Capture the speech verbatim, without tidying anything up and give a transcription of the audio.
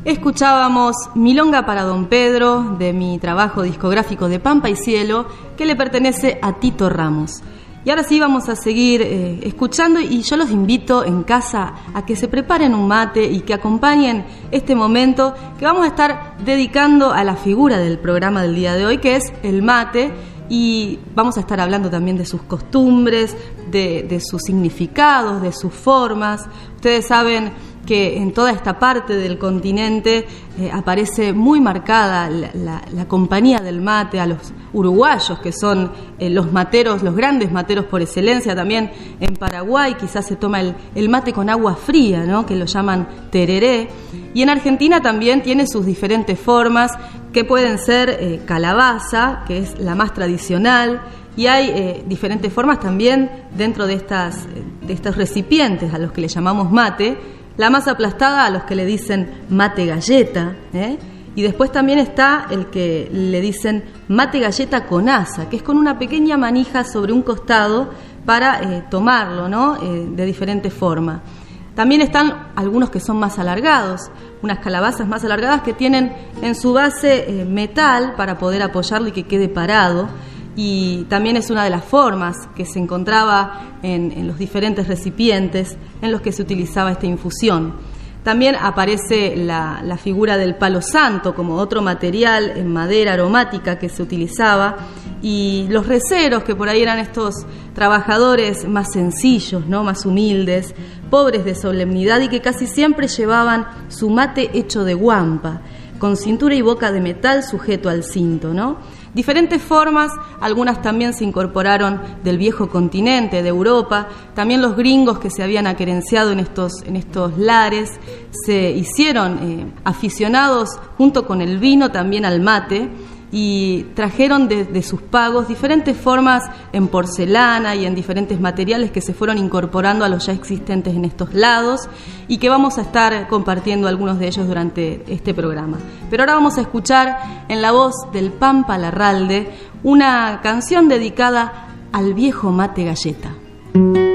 Escuchábamos Milonga para Don Pedro, de mi trabajo discográfico de Pampa y Cielo, que le pertenece a Tito Ramos. Y ahora sí vamos a seguir eh, escuchando, y yo los invito en casa a que se preparen un mate y que acompañen este momento que vamos a estar dedicando a la figura del programa del día de hoy, que es el mate, y vamos a estar hablando también de sus costumbres, de, de sus significados, de sus formas. Ustedes saben que en toda esta parte del continente eh, aparece muy marcada la, la, la compañía del mate a los uruguayos, que son eh, los materos, los grandes materos por excelencia. También en Paraguay quizás se toma el, el mate con agua fría, ¿no?, que lo llaman tereré. Y en Argentina también tiene sus diferentes formas, que pueden ser eh, calabaza, que es la más tradicional, y hay eh, diferentes formas también dentro de, estas, de estos recipientes a los que le llamamos mate. La más aplastada a los que le dicen mate galleta, ¿eh? Y después también está el que le dicen mate galleta con asa, que es con una pequeña manija sobre un costado para eh, tomarlo, ¿no?, eh, de diferente forma. También están algunos que son más alargados, unas calabazas más alargadas que tienen en su base eh, metal para poder apoyarlo y que quede parado. Y también es una de las formas que se encontraba en, en los diferentes recipientes en los que se utilizaba esta infusión. También aparece la, la figura del palo santo como otro material en madera aromática que se utilizaba, y los receros, que por ahí eran estos trabajadores más sencillos, ¿no?, más humildes, pobres de solemnidad, y que casi siempre llevaban su mate hecho de guampa, con cintura y boca de metal sujeto al cinto, ¿no? Diferentes formas, algunas también se incorporaron del viejo continente, de Europa. También los gringos que se habían aquerenciado en estos, en estos lares se hicieron eh, aficionados junto con el vino también al mate, y trajeron de, de sus pagos diferentes formas en porcelana y en diferentes materiales que se fueron incorporando a los ya existentes en estos lados, y que vamos a estar compartiendo algunos de ellos durante este programa. Pero ahora vamos a escuchar en la voz del Pampa Larralde una canción dedicada al viejo mate galleta.